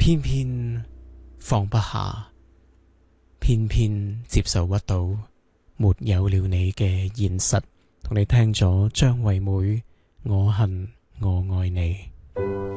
偏偏放不下，偏偏接受不到，沒有了你嘅現實。同你聽咗張惠妹《我恨我愛你》。